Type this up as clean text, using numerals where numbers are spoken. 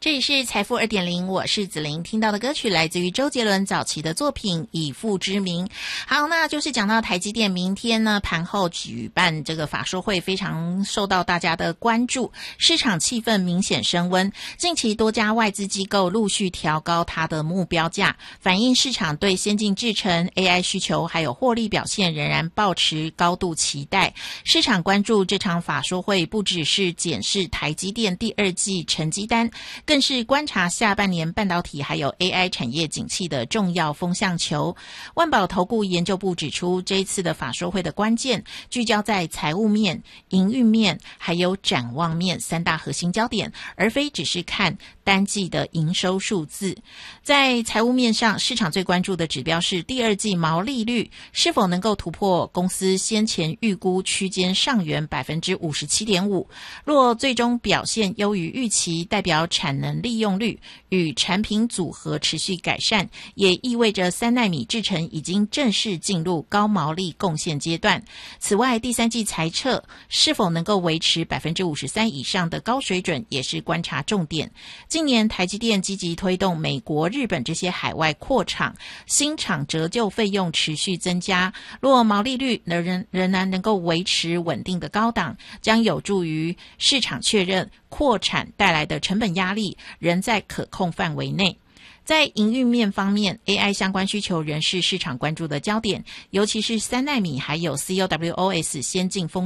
这里是财富 2.0， 我是子琳。听到的歌曲来自于周杰伦早期的作品《以父之名》。好，那就是讲到台积电明天呢盘后举办这个法说会，非常受到大家的关注，市场气氛明显升温。近期多家外资机构陆续调高它的目标价，反映市场对先进制程、AI 需求还有获利表现仍然抱持高度期待。市场关注这场法说会，不只是检视台积电第二季成绩单，更是观察下半年半导体还有 AI 产业景气的重要风向球。万宝投顾研究部指出，这一次的法说会的关键聚焦在财务面、营运面还有展望面三大核心焦点，而非只是看单季的营收数字。在财务面上，市场最关注的指标是第二季毛利率是否能够突破公司先前预估区间上缘 57.5%， 若最终表现优于预期，代表产能利用率与产品组合持续改善，也意味着3奈米制程已经正式进入高毛利贡献阶段。此外，第三季财测是否能够维持 53% 以上的高水准，也是观察重点。近年台积电积极推动美国、日本这些海外扩厂，新厂折旧费用持续增加，若毛利率仍然能够维持稳定的高档，将有助于市场确认扩产带来的成本压力仍在可控范围内。在营运面方面， AI 相关需求仍是市场关注的焦点，尤其是3奈米还有 CoWoS 先进封